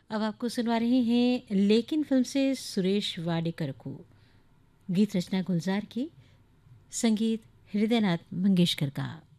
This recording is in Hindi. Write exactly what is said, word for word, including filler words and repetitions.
अब आपको सुनवा रहे हैं लेकिन फिल्म से सुरेश वाडेकर को। गीत रचना गुलजार की, संगीत हृदयनाथ मंगेशकर का।